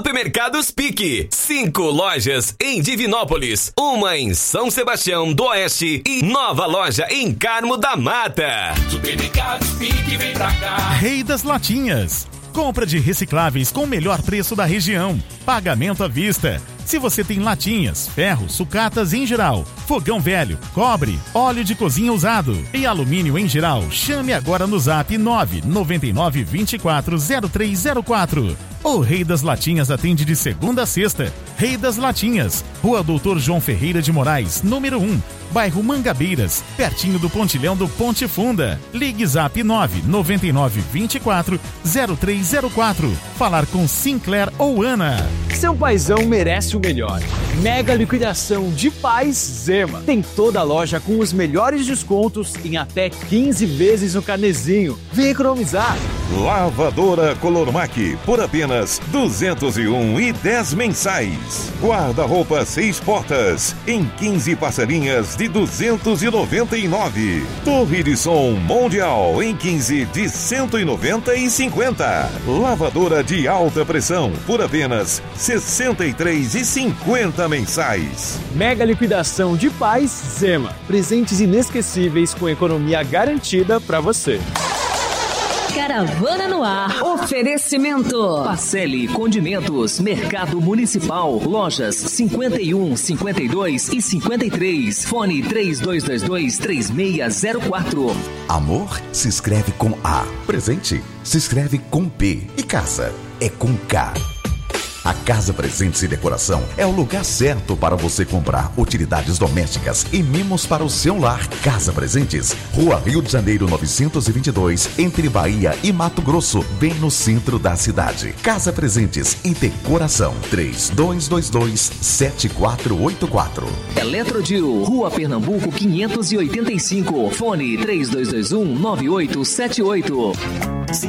Supermercados Pique. 5 lojas em Divinópolis, uma em São Sebastião do Oeste e nova loja em Carmo da Mata. Supermercados Pique, vem pra cá. Rei das Latinhas. Compra de recicláveis com o melhor preço da região. Pagamento à vista. Se você tem latinhas, ferro, sucatas em geral, fogão velho, cobre, óleo de cozinha usado e alumínio em geral, chame agora no Zap 999240304. O Rei das Latinhas atende de segunda a sexta. Rei das Latinhas, Rua Doutor João Ferreira de Moraes, número 1, bairro Mangabeiras, pertinho do pontilhão do Ponte Funda. Ligue Zap 999240304. Falar com Sinclair ou Ana. Seu paizão merece o melhor. Mega liquidação de Paz Zema. Tem toda a loja com os melhores descontos em até 15 vezes no carnezinho. Vem economizar. Lavadora Colormac por apenas R$201,10 mensais. Guarda-roupa 6 portas em 15 parcelinhas de R$299. Torre de som Mundial em 15 de R$190,50. Lavadora de alta pressão por apenas R$63,50 mensais. Mega liquidação de Paz Zema. Presentes inesquecíveis com economia garantida para você. Caravana no ar. Oferecimento. Parcele Condimentos, Mercado Municipal, lojas 51, 52 e 53. Fone 3222-3604. Amor se escreve com A. Presente se escreve com P. E casa é com K. A Casa Presentes e Decoração é o lugar certo para você comprar utilidades domésticas e mimos para o seu lar. Casa Presentes, Rua Rio de Janeiro 922, entre Bahia e Mato Grosso, bem no centro da cidade. Casa Presentes e Decoração, 3222-7484. Eletrodil, Rua Pernambuco 585, fone 3221-9878. Se